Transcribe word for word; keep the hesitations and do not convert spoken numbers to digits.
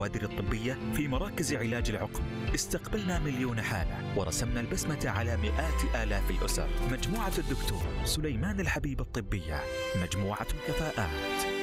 الكوادر الطبية في مراكز علاج العقم. استقبلنا مليون حالة ورسمنا البسمة على مئات آلاف الأسر. مجموعة الدكتور سليمان الحبيب الطبية، مجموعة كفاءات.